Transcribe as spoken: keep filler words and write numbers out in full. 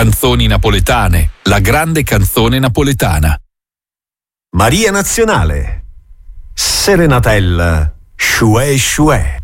Canzoni napoletane, la grande canzone napoletana. Maria Nazionale, Serenatella, Shue Shue.